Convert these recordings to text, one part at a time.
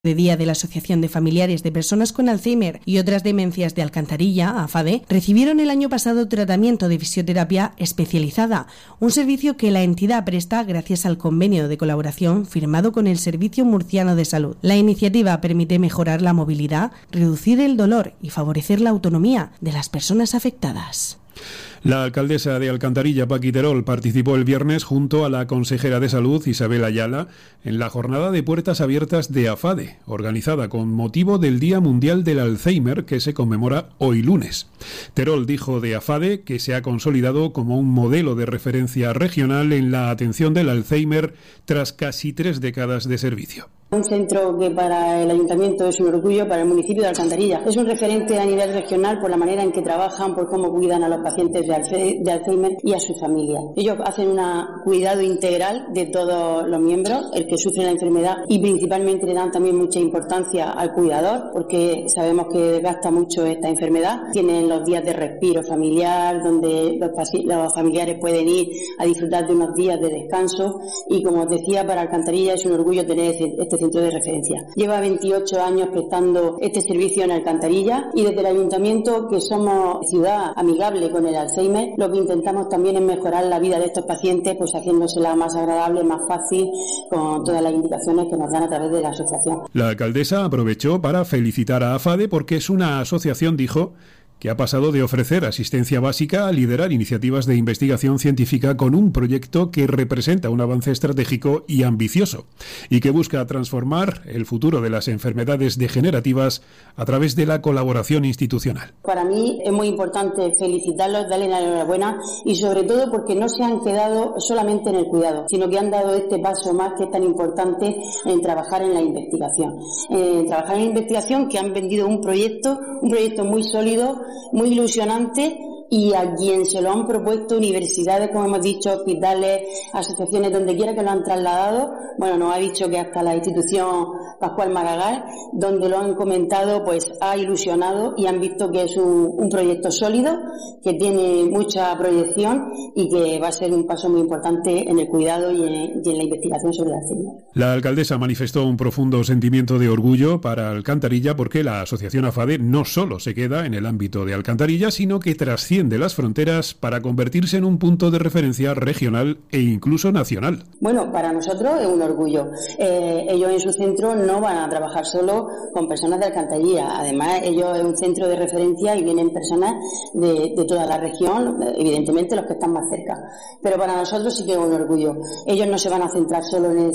de día de la Asociación de Familiares de Personas con Alzheimer y otras demencias de Alcantarilla, AFADE, recibieron el año pasado tratamiento de fisioterapia especializada, un servicio que la entidad presta gracias al convenio de colaboración firmado con el Servicio Murciano de Salud. La iniciativa permite mejorar la movilidad, reducir el dolor y favorecer la autonomía de las personas afectadas. La alcaldesa de Alcantarilla, Paqui Terol, participó el viernes junto a la consejera de Salud, Isabel Ayala, en la jornada de puertas abiertas de AFADE, organizada con motivo del Día Mundial del Alzheimer, que se conmemora hoy lunes. Terol dijo de AFADE que se ha consolidado como un modelo de referencia regional en la atención del Alzheimer tras casi 3 décadas de servicio. Un centro que para el Ayuntamiento es un orgullo, para el municipio de Alcantarilla. Es un referente a nivel regional por la manera en que trabajan, por cómo cuidan a los pacientes de Alzheimer y a su familia. Ellos hacen un cuidado integral de todos los miembros, el que sufre la enfermedad, y principalmente le dan también mucha importancia al cuidador, porque sabemos que desgasta mucho esta enfermedad. Tienen los días de respiro familiar, donde los familiares pueden ir a disfrutar de unos días de descanso, y como os decía, para Alcantarilla es un orgullo tener este centro de referencia. Lleva 28 años prestando este servicio en Alcantarilla, y desde el Ayuntamiento, que somos ciudad amigable con el Alzheimer, lo que intentamos también es mejorar la vida de estos pacientes, pues haciéndosela más agradable, más fácil, con todas las indicaciones que nos dan a través de la asociación. La alcaldesa aprovechó para felicitar a AFADE porque es una asociación, dijo, que ha pasado de ofrecer asistencia básica a liderar iniciativas de investigación científica con un proyecto que representa un avance estratégico y ambicioso y que busca transformar el futuro de las enfermedades degenerativas a través de la colaboración institucional. Para mí es muy importante felicitarlos, darles la enhorabuena, y sobre todo porque no se han quedado solamente en el cuidado, sino que han dado este paso más, que es tan importante, en trabajar en la investigación. Trabajar en la investigación, que han vendido un proyecto muy sólido, muy ilusionante, y a quien se lo han propuesto universidades, como hemos dicho, hospitales, asociaciones, donde quiera que lo han trasladado. Bueno, nos ha dicho que hasta la institución Pascual Maragall, donde lo han comentado, pues ha ilusionado y han visto que es un proyecto sólido, que tiene mucha proyección y que va a ser un paso muy importante en el cuidado y en la investigación sobre el Alzheimer. La alcaldesa manifestó un profundo sentimiento de orgullo para Alcantarilla porque la asociación AFADE no solo se queda en el ámbito de Alcantarilla, sino que trasciende las fronteras para convertirse en un punto de referencia regional e incluso nacional. Bueno, para nosotros es un orgullo. Ellos en su centro no van a trabajar solo con personas de Alcantarilla. Además, ellos es un centro de referencia y vienen personas de toda la región, evidentemente los que están más cerca. Pero para nosotros sí que es un orgullo. Ellos no se van a centrar solo en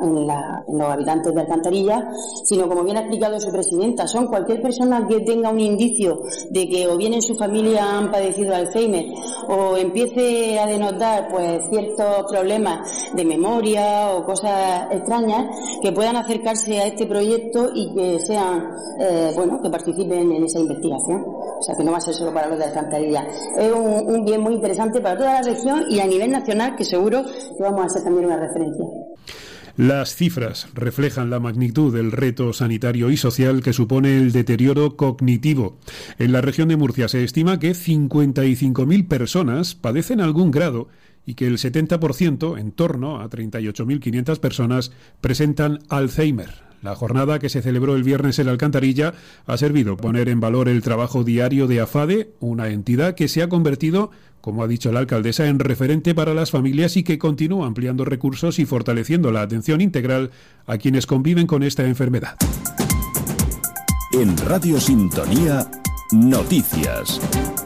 los habitantes de Alcantarilla, sino, como bien ha explicado su presidenta, son cualquier persona que tenga un indicio de que o bien en su familia han padecido Alzheimer o empiece a denotar pues ciertos problemas de memoria o cosas extrañas, que puedan acercarse a este proyecto y que sean que participen en esa investigación. O sea, que no va a ser solo para los de Alcantarilla. Es un bien muy interesante para toda la región y a nivel nacional, que seguro que vamos a ser también una referencia. Las cifras reflejan la magnitud del reto sanitario y social que supone el deterioro cognitivo. En la región de Murcia se estima que 55.000 personas padecen algún grado y que el 70%, en torno a 38.500 personas, presentan Alzheimer. La jornada, que se celebró el viernes en Alcantarilla, ha servido para poner en valor el trabajo diario de AFADE, una entidad que se ha convertido, como ha dicho la alcaldesa, en referente para las familias y que continúa ampliando recursos y fortaleciendo la atención integral a quienes conviven con esta enfermedad. En Radio Sintonía, noticias.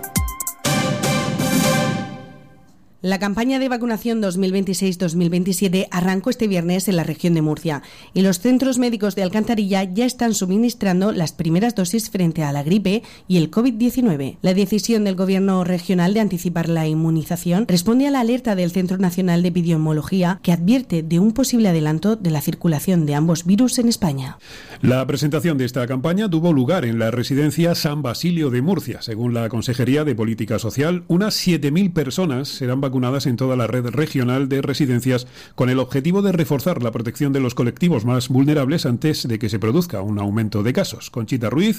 La campaña de vacunación 2026-2027 arrancó este viernes en la región de Murcia y los centros médicos de Alcantarilla ya están suministrando las primeras dosis frente a la gripe y el COVID-19. La decisión del Gobierno regional de anticipar la inmunización responde a la alerta del Centro Nacional de Epidemiología, que advierte de un posible adelanto de la circulación de ambos virus en España. La presentación de esta campaña tuvo lugar en la residencia San Basilio de Murcia. Según la Consejería de Política Social, unas 7.000 personas serán vacunadas en toda la red regional de residencias con el objetivo de reforzar la protección de los colectivos más vulnerables antes de que se produzca un aumento de casos. Conchita Ruiz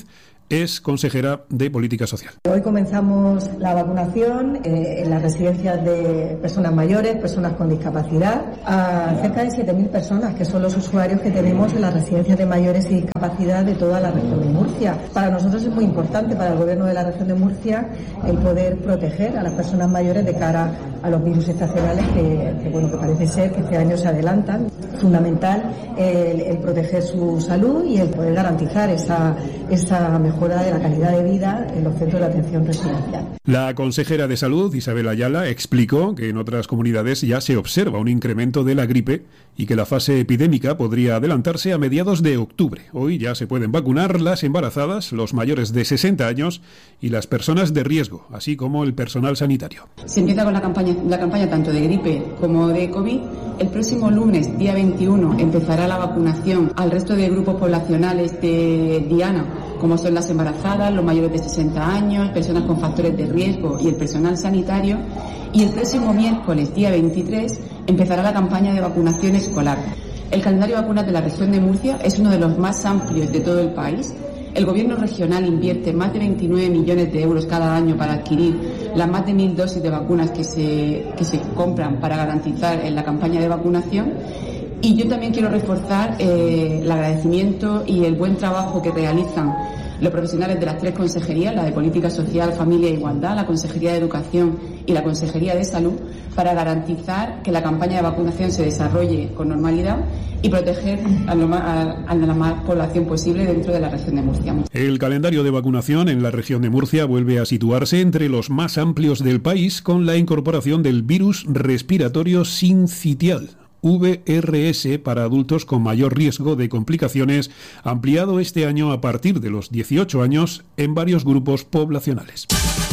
Es consejera de Política Social. Hoy comenzamos la vacunación en las residencias de personas mayores, personas con discapacidad, a cerca de 7.000 personas, que son los usuarios que tenemos en las residencias de mayores y discapacidad de toda la región de Murcia. Para nosotros es muy importante, para el Gobierno de la región de Murcia, el poder proteger a las personas mayores de cara a los virus estacionales que parece ser que este año se adelantan. Fundamental el proteger su salud y el poder garantizar esa mejora de la calidad de vida en los centros de atención residencial. La consejera de Salud, Isabel Ayala, explicó que en otras comunidades ya se observa un incremento de la gripe y que la fase epidémica podría adelantarse a mediados de octubre. Hoy ya se pueden vacunar las embarazadas, los mayores de 60 años y las personas de riesgo, así como el personal sanitario. Se empieza con la campaña tanto de gripe como de COVID. El próximo lunes, día 21, empezará la vacunación al resto de grupos poblacionales de diana, como son las embarazadas, los mayores de 60 años, personas con factores de riesgo y el personal sanitario. Y el próximo miércoles, día 23, empezará la campaña de vacunación escolar. El calendario de vacunas de la región de Murcia es uno de los más amplios de todo el país. El Gobierno regional invierte más de 29 millones de euros cada año para adquirir las más de 1.000 dosis de vacunas que se compran para garantizar en la campaña de vacunación. Y yo también quiero reforzar el agradecimiento y el buen trabajo que realizan los profesionales de las tres consejerías, la de Política Social, Familia e Igualdad, la Consejería de Educación y la Consejería de Salud, para garantizar que la campaña de vacunación se desarrolle con normalidad y proteger a la más población posible dentro de la región de Murcia. El calendario de vacunación en la región de Murcia vuelve a situarse entre los más amplios del país con la incorporación del virus respiratorio sincitial, VRS, para adultos con mayor riesgo de complicaciones, ampliado este año a partir de los 18 años en varios grupos poblacionales.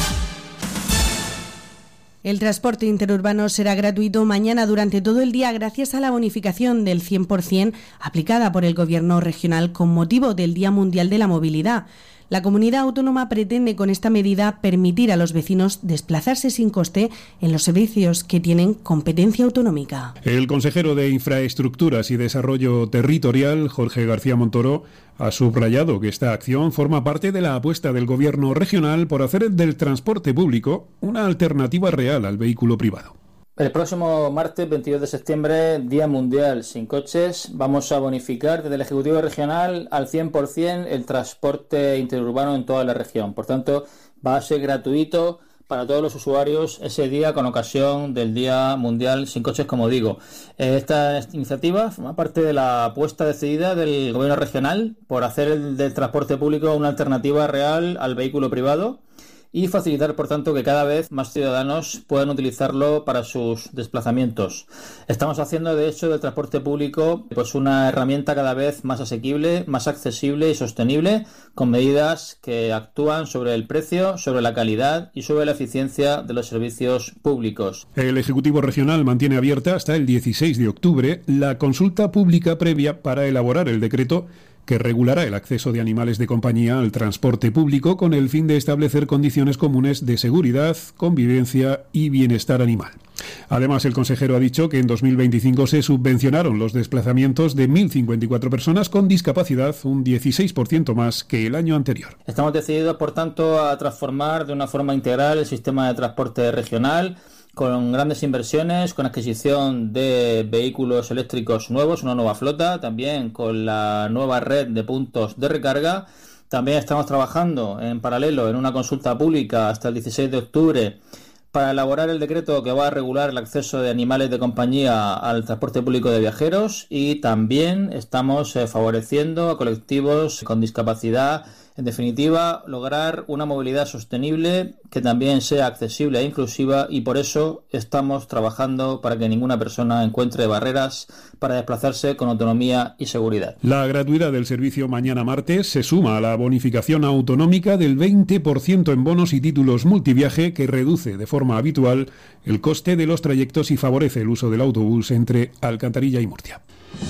El transporte interurbano será gratuito mañana durante todo el día gracias a la bonificación del 100% aplicada por el Gobierno regional con motivo del Día Mundial de la Movilidad. La comunidad autónoma pretende con esta medida permitir a los vecinos desplazarse sin coste en los servicios que tienen competencia autonómica. El consejero de Infraestructuras y Desarrollo Territorial, Jorge García Montoro, ha subrayado que esta acción forma parte de la apuesta del Gobierno regional por hacer del transporte público una alternativa real al vehículo privado. El próximo martes 22 de septiembre, Día Mundial sin Coches, vamos a bonificar desde el Ejecutivo Regional al 100% el transporte interurbano en toda la región. Por tanto, va a ser gratuito para todos los usuarios ese día con ocasión del Día Mundial sin Coches, como digo. Esta iniciativa forma parte de la apuesta decidida del Gobierno regional por hacer del transporte público una alternativa real al vehículo privado y facilitar, por tanto, que cada vez más ciudadanos puedan utilizarlo para sus desplazamientos. Estamos haciendo, de hecho, del transporte público pues una herramienta cada vez más asequible, más accesible y sostenible, con medidas que actúan sobre el precio, sobre la calidad y sobre la eficiencia de los servicios públicos. El Ejecutivo Regional mantiene abierta hasta el 16 de octubre la consulta pública previa para elaborar el decreto que regulará el acceso de animales de compañía al transporte público con el fin de establecer condiciones comunes de seguridad, convivencia y bienestar animal. Además, el consejero ha dicho que en 2025 se subvencionaron los desplazamientos de 1.054 personas con discapacidad, un 16% más que el año anterior. Estamos decididos, por tanto, a transformar de una forma integral el sistema de transporte regional, con grandes inversiones, con adquisición de vehículos eléctricos nuevos, una nueva flota, también con la nueva red de puntos de recarga. También estamos trabajando en paralelo en una consulta pública hasta el 16 de octubre para elaborar el decreto que va a regular el acceso de animales de compañía al transporte público de viajeros, y también estamos favoreciendo a colectivos con discapacidad. En definitiva, lograr una movilidad sostenible que también sea accesible e inclusiva, y por eso estamos trabajando para que ninguna persona encuentre barreras para desplazarse con autonomía y seguridad. La gratuidad del servicio mañana martes se suma a la bonificación autonómica del 20% en bonos y títulos multiviaje que reduce de forma habitual el coste de los trayectos y favorece el uso del autobús entre Alcantarilla y Murcia.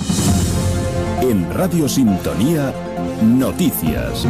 En Radio Sintonía, noticias.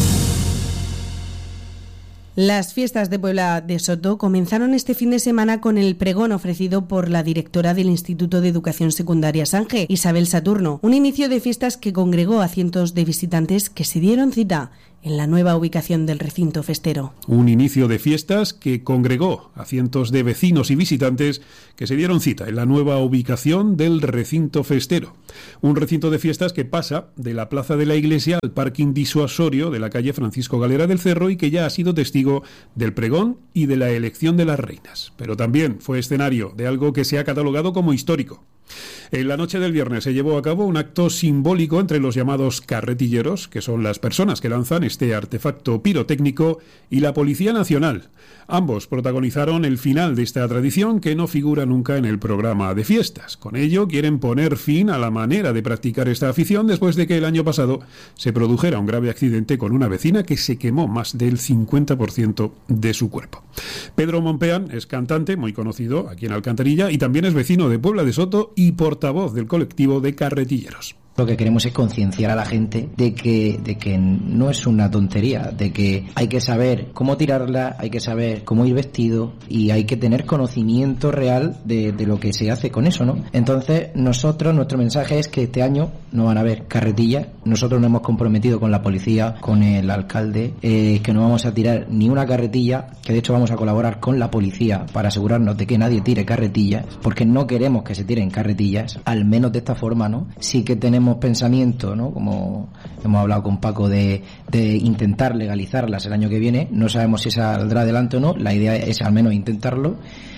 Las fiestas de Puebla de Soto comenzaron este fin de semana con el pregón ofrecido por la directora del Instituto de Educación Secundaria Sange, Isabel Saturno, un inicio de fiestas que congregó a cientos de visitantes que se dieron cita en la nueva ubicación del recinto festero. Un inicio de fiestas que congregó a cientos de vecinos y visitantes que se dieron cita en la nueva ubicación del recinto festero. Un recinto de fiestas que pasa de la plaza de la iglesia al parking disuasorio de la calle Francisco Galera del Cerro y que ya ha sido testigo del pregón y de la elección de las reinas. Pero también fue escenario de algo que se ha catalogado como histórico. En la noche del viernes se llevó a cabo un acto simbólico entre los llamados carretilleros, que son las personas que lanzan este artefacto pirotécnico, y la Policía Nacional. Ambos protagonizaron el final de esta tradición que no figura nunca en el programa de fiestas. Con ello quieren poner fin a la manera de practicar esta afición después de que el año pasado se produjera un grave accidente con una vecina que se quemó más del 50% de su cuerpo. Pedro Mompeán es cantante muy conocido aquí en Alcantarilla y también es vecino de Puebla de Soto y portavoz del colectivo de carretilleros. Lo que queremos es concienciar a la gente de que no es una tontería, de que hay que saber cómo tirarla, hay que saber cómo ir vestido y hay que tener conocimiento real de lo que se hace con eso, ¿no? Entonces, nuestro mensaje es que este año no van a haber carretillas. Nosotros nos hemos comprometido con la policía, con el alcalde, que no vamos a tirar ni una carretilla, que de hecho vamos a colaborar con la policía para asegurarnos de que nadie tire carretillas, porque no queremos que se tiren carretillas, al menos de esta forma, ¿no? Sí que tenemos pensamiento, ¿no? Como hemos hablado con Paco de intentar legalizarlas el año que viene. No sabemos si saldrá adelante o no. La idea es al menos intentarlo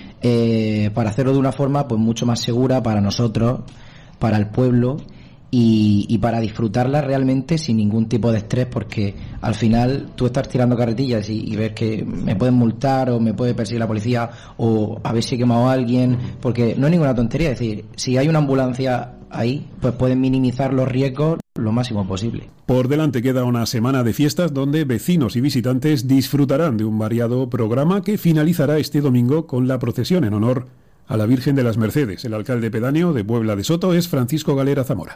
para hacerlo de una forma pues mucho más segura para nosotros, para el pueblo y para disfrutarla realmente sin ningún tipo de estrés, porque al final tú estás tirando carretillas y ves que me pueden multar o me puede perseguir la policía o a ver si he quemado a alguien, porque no es ninguna tontería. Es decir, si hay una ambulancia ahí, pues pueden minimizar los riesgos lo máximo posible. Por delante queda una semana de fiestas donde vecinos y visitantes disfrutarán de un variado programa que finalizará este domingo con la procesión en honor a la Virgen de las Mercedes. El alcalde pedáneo de Puebla de Soto es Francisco Galera Zamora.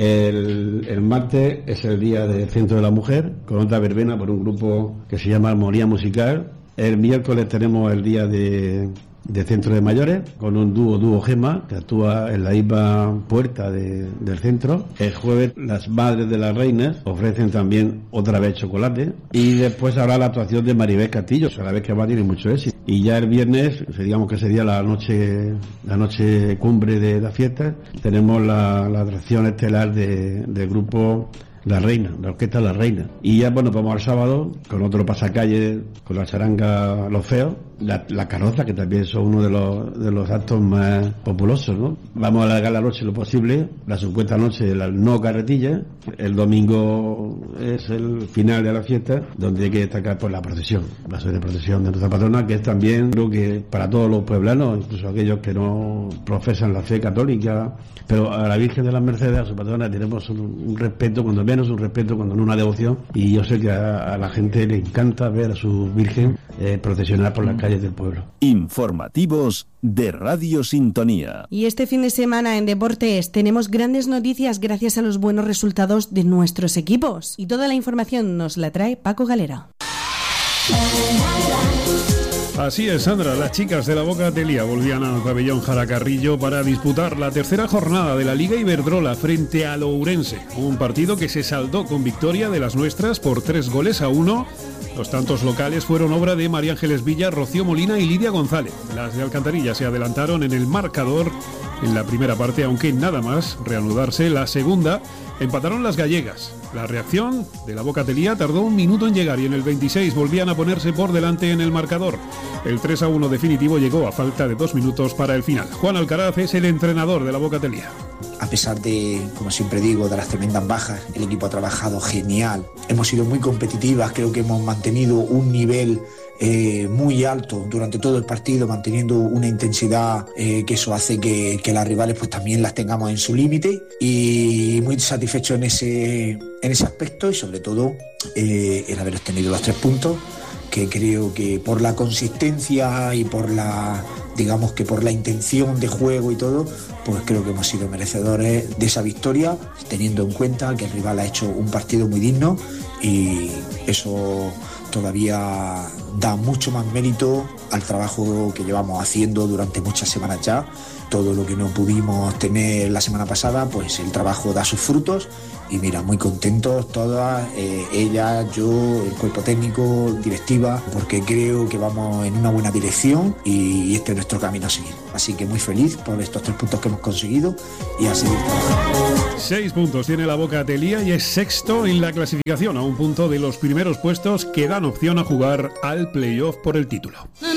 El martes es el día del Centro de la Mujer, con otra verbena por un grupo que se llama Armonía Musical. El miércoles tenemos el día de Centro de Mayores, con un dúo Gema, que actúa en la misma puerta del centro. El jueves las Madres de las Reinas ofrecen también otra vez chocolate. Y después habrá la actuación de Maribel Castillo, a la vez que va a tener mucho éxito. Y ya el viernes, digamos que sería la noche cumbre de la fiesta, tenemos la atracción estelar del grupo La Reina, la orquesta La Reina. Y ya, bueno, vamos al sábado con otro pasacalle, con la charanga Los Feos, la carroza, que también son uno de los actos más populosos, ¿no? Vamos a alargar la noche lo posible, la supuesta noche de la no carretilla. El domingo es el final de la fiesta, donde hay que destacar pues la procesión de nuestra patrona, que es también, creo que para todos los pueblanos, incluso aquellos que no profesan la fe católica, pero a la Virgen de las Mercedes, a su patrona, tenemos un respeto, cuando menos un respeto, cuando no una devoción, y yo sé que a la gente le encanta ver a su Virgen procesionar por las calles del pueblo. Informativos de Radio Sintonía. Y este fin de semana en Deportes tenemos grandes noticias gracias a los buenos resultados de nuestros equipos. Y toda la información nos la trae Paco Galera. Así es, Sandra, las chicas de la Boca Telía volvían al pabellón Jaracarrillo para disputar la tercera jornada de la Liga Iberdrola frente a Ourense, un partido que se saldó con victoria de las nuestras por 3-1. Los tantos locales fueron obra de María Ángeles Villa, Rocío Molina y Lidia González. Las de Alcantarilla se adelantaron en el marcador en la primera parte, aunque nada más reanudarse la segunda, empataron las gallegas. La reacción de la Boca Telía tardó un minuto en llegar y en el 26 volvían a ponerse por delante en el marcador. El 3-1 definitivo llegó a falta de 2 minutos para el final. Juan Alcaraz es el entrenador de la Boca Telía. A pesar de, como siempre digo, de las tremendas bajas, el equipo ha trabajado genial. Hemos sido muy competitivas, creo que hemos mantenido un nivel muy alto durante todo el partido, manteniendo una intensidad que eso hace que las rivales pues también las tengamos en su límite, y muy satisfecho en ese aspecto, y sobre todo el haber obtenido los 3 puntos, que creo que por la consistencia y por la intención de juego y todo, pues creo que hemos sido merecedores de esa victoria, teniendo en cuenta que el rival ha hecho un partido muy digno, y eso todavía da mucho más mérito al trabajo que llevamos haciendo durante muchas semanas ya. Todo lo que no pudimos tener la semana pasada, pues el trabajo da sus frutos y mira, muy contentos todas, ella, yo, el cuerpo técnico, directiva, porque creo que vamos en una buena dirección y este es nuestro camino a seguir. Así que muy feliz por estos 3 puntos que hemos conseguido y a seguir trabajando. 6 puntos tiene la Boca Telía y es sexto en la clasificación, a un punto de los primeros puestos que dan opción a jugar al playoff por el título.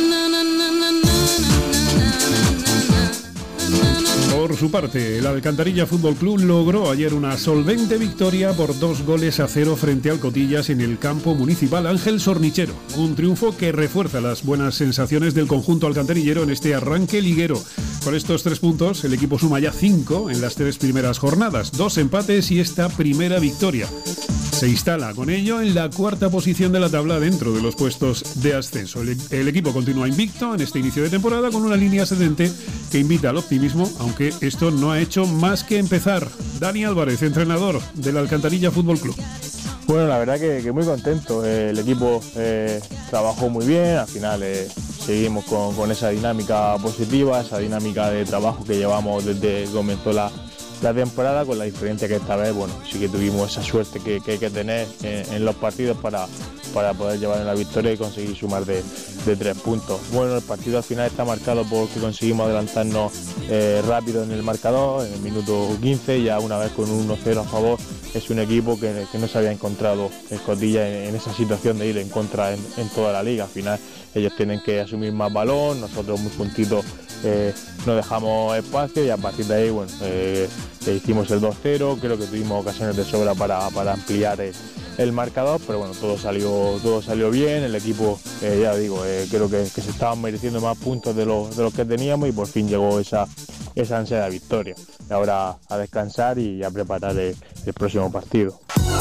Por su parte, el Alcantarilla Fútbol Club logró ayer una solvente victoria por 2-0 frente al Cotillas en el campo municipal Ángel Sornichero. Un triunfo que refuerza las buenas sensaciones del conjunto alcantarillero en este arranque liguero. Con estos 3 puntos, el equipo suma ya 5 en las 3 primeras jornadas, 2 empates y esta primera victoria. Se instala con ello en la 4ª posición de la tabla dentro de los puestos de ascenso. El equipo continúa invicto en este inicio de temporada con una línea ascendente que invita al optimismo, aunque esto no ha hecho más que empezar. Dani Álvarez, entrenador del Alcantarilla Fútbol Club. Bueno, la verdad que muy contento. El equipo trabajó muy bien, al final seguimos con esa dinámica positiva, esa dinámica de trabajo que llevamos desde que comenzó la temporada, con la diferencia que esta vez, bueno, sí que tuvimos esa suerte que hay que tener en los partidos para poder llevar en la victoria y conseguir sumar de 3 puntos. Bueno, el partido al final está marcado porque conseguimos adelantarnos rápido en el marcador, en el minuto 15, ya una vez con un 1-0 a favor. Es un equipo que no se había encontrado el Cotilla en esa situación de ir en contra en toda la liga. Al final ellos tienen que asumir más balón, nosotros muy juntitos no dejamos espacio y a partir de ahí, bueno, hicimos el 2-0, creo que tuvimos ocasiones de sobra para ampliar el marcador, pero bueno, todo salió bien, el equipo, ya digo, creo que se estaban mereciendo más puntos de los que teníamos y por fin llegó esa ansiada victoria. Y ahora a descansar y a preparar el próximo partido.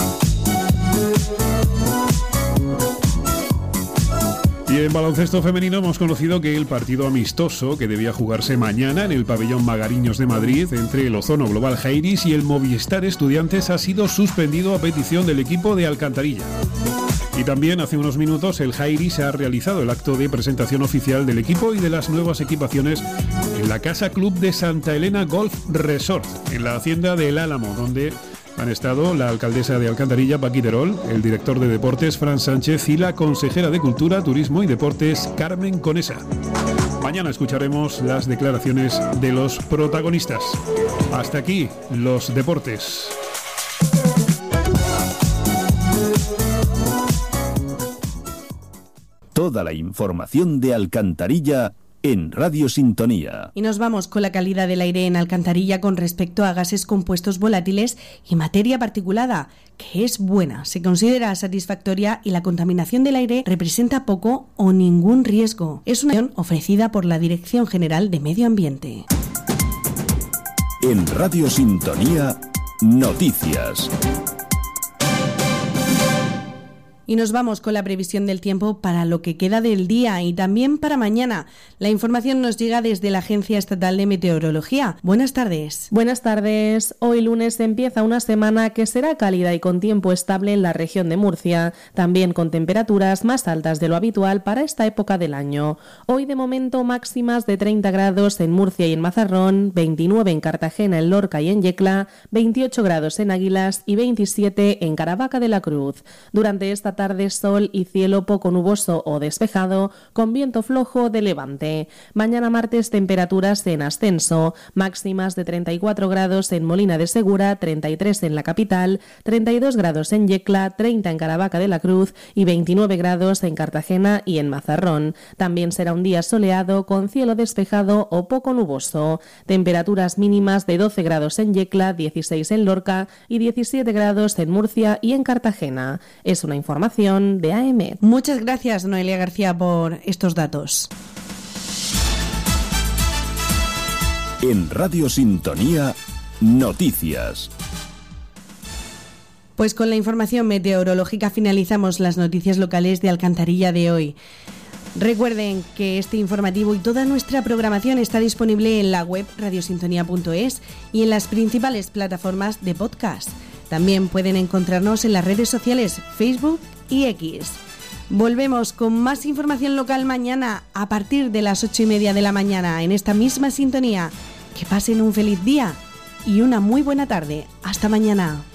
Y en baloncesto femenino hemos conocido que el partido amistoso que debía jugarse mañana en el pabellón Magariños de Madrid entre el Ozono Global Jairis y el Movistar Estudiantes ha sido suspendido a petición del equipo de Alcantarilla. Y también hace unos minutos el Jairis ha realizado el acto de presentación oficial del equipo y de las nuevas equipaciones en la Casa Club de Santa Elena Golf Resort, en la hacienda del Álamo, donde han estado la alcaldesa de Alcantarilla, Paqui Terol, el director de Deportes, Fran Sánchez, y la consejera de Cultura, Turismo y Deportes, Carmen Conesa. Mañana escucharemos las declaraciones de los protagonistas. Hasta aquí los deportes. Toda la información de Alcantarilla en Radio Sintonía. Y nos vamos con la calidad del aire en Alcantarilla con respecto a gases compuestos volátiles y materia particulada, que es buena, se considera satisfactoria y la contaminación del aire representa poco o ningún riesgo. Es una acción ofrecida por la Dirección General de Medio Ambiente. En Radio Sintonía, noticias. Y nos vamos con la previsión del tiempo para lo que queda del día y también para mañana. La información nos llega desde la Agencia Estatal de Meteorología. Buenas tardes. Buenas tardes. Hoy lunes empieza una semana que será cálida y con tiempo estable en la región de Murcia, también con temperaturas más altas de lo habitual para esta época del año. Hoy de momento máximas de 30 grados en Murcia y en Mazarrón, 29 en Cartagena, en Lorca y en Yecla, 28 grados en Águilas y 27 en Caravaca de la Cruz. Durante esta tarde sol y cielo poco nuboso o despejado con viento flojo de levante. Mañana martes temperaturas en ascenso, máximas de 34 grados en Molina de Segura, 33 en la capital, 32 grados en Yecla, 30 en Caravaca de la Cruz y 29 grados en Cartagena y en Mazarrón. También será un día soleado con cielo despejado o poco nuboso. Temperaturas mínimas de 12 grados en Yecla, 16 en Lorca y 17 grados en Murcia y en Cartagena. Es una información de AEMET. Muchas gracias, Noelia García, por estos datos. En Radio Sintonía, noticias. Pues con la información meteorológica finalizamos las noticias locales de Alcantarilla de hoy. Recuerden que este informativo y toda nuestra programación está disponible en la web radiosintonía.es y en las principales plataformas de podcast. También pueden encontrarnos en las redes sociales Facebook y X. Volvemos con más información local mañana a partir de las 8:30 de la mañana en esta misma sintonía. Que pasen un feliz día y una muy buena tarde. Hasta mañana.